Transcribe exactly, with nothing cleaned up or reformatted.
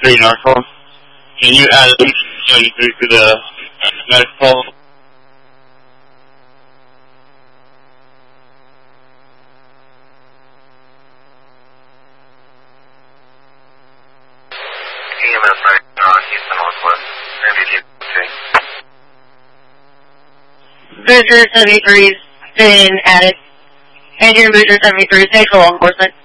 three Norfolk. Can you add seventy-three to the medical? E M S right on Houston Northwest. Booster seventy-three's been added. And your Booster seventy-three, thanks for law enforcement.